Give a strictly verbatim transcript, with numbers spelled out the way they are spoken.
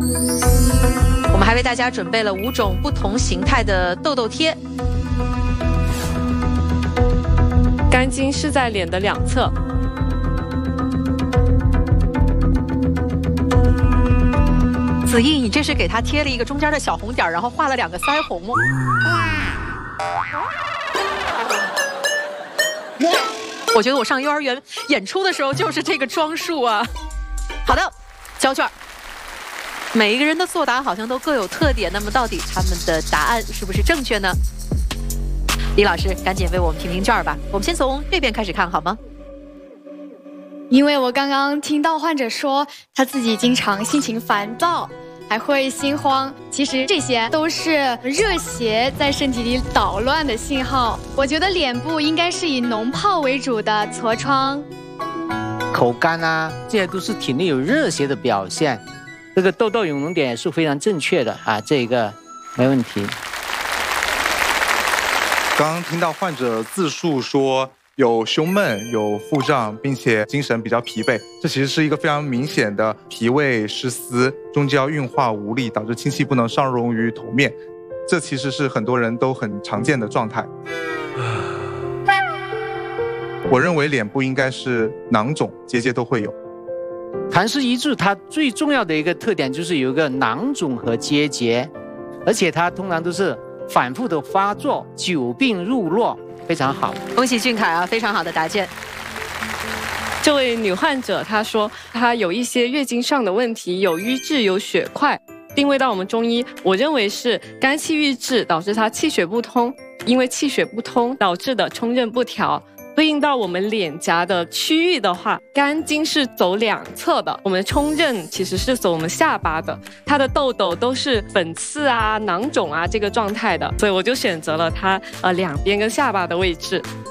我们还为大家准备了五种不同形态的痘痘贴。 肝经是在脸的两侧。 子毅，你这是给他贴了一个中间的小红点，然后画了两个腮红吗？我觉得我上幼儿园演出的时候就是这个装束啊。好的，交卷。每一个人的作答好像都各有特点，那么到底他们的答案是不是正确呢？李老师，赶紧为我们评评卷吧。我们先从这边开始看好吗？ 因为我刚刚听到患者说他自己经常心情烦躁，还会心慌，其实这些都是热邪在身体里捣乱的信号。我觉得脸部应该是以脓疱为主的痤疮。 口干啊，这些都是体内有热邪的表现。这个痘痘涌脓点也是非常正确的啊，这个没问题。 刚刚听到患者自述说有胸闷、有腹胀，并且精神比较疲惫，这其实是一个非常明显的脾胃失司，中焦运化无力，导致清气不能上溶于头面。这其实是很多人都很常见的状态。我认为脸部应该是囊肿、结节都会有。 痰湿遗注它最重要的一个特点就是有一个囊肿和结节，而且它通常都是反复的发作，久病入络，非常好。 恭喜俊凯啊，非常好的答卷。 这位女患者她说她有一些月经上的问题，有瘀滞，有血块。定位到我们中医，我认为是肝气郁滞导致她气血不通，因为气血不通导致的冲任不调。对应到我们脸颊的区域的话，肝经是走两侧的，我们的冲任其实是走我们下巴的，它的痘痘都是粉刺啊、囊肿啊这个状态的，所以我就选择了它呃两边跟下巴的位置。